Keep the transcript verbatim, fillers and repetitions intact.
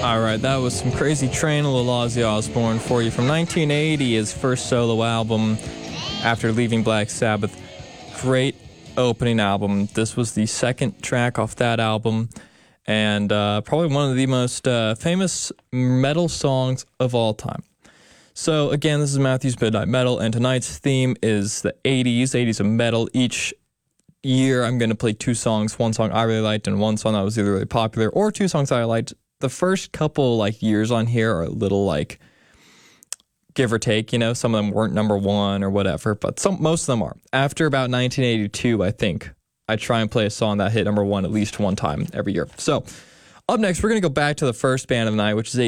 All right, that was some Crazy Train, a little Ozzy Osbourne for you from nineteen eighty, his first solo album after leaving Black Sabbath. Great opening album. This was the second track off that album, and uh, probably one of the most uh, famous metal songs of all time. So again, this is Matthew's Midnight Metal, and tonight's theme is the eighties, eighties of metal. Each year I'm going to play two songs, one song I really liked and one song that was either really popular, or two songs that I liked. The first couple like years on here are a little like give or take, you know, some of them weren't number one or whatever, but some most of them are. After about nineteen eighty-two, I think, I try and play a song that hit number one at least one time every year. So up next, we're going to go back to the first band of the night, which is